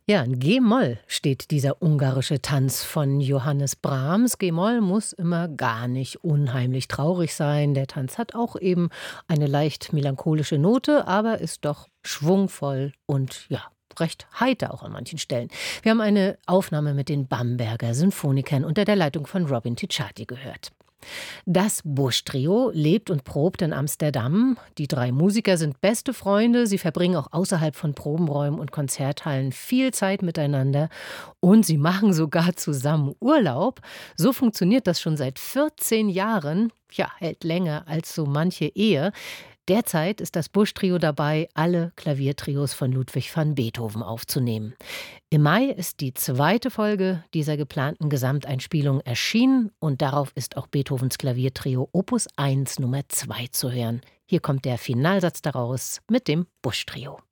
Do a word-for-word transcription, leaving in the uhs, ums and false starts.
Ja, in G-Moll steht dieser ungarische Tanz von Johannes Brahms. G-Moll muss immer gar nicht unheimlich traurig sein. Der Tanz hat auch eben eine leicht melancholische Note, aber ist doch schwungvoll und ja, recht heiter auch an manchen Stellen. Wir haben eine Aufnahme mit den Bamberger Sinfonikern unter der Leitung von Robin Ticciati gehört. Das Busch-Trio lebt und probt in Amsterdam. Die drei Musiker sind beste Freunde. Sie verbringen auch außerhalb von Probenräumen und Konzerthallen viel Zeit miteinander. Und sie machen sogar zusammen Urlaub. So funktioniert das schon seit vierzehn Jahren. Ja, hält länger als so manche Ehe. Derzeit ist das Busch-Trio dabei, alle Klaviertrios von Ludwig van Beethoven aufzunehmen. Im Mai ist die zweite Folge dieser geplanten Gesamteinspielung erschienen und darauf ist auch Beethovens Klaviertrio Opus eins Nummer zwei zu hören. Hier kommt der Finalsatz daraus mit dem Busch-Trio.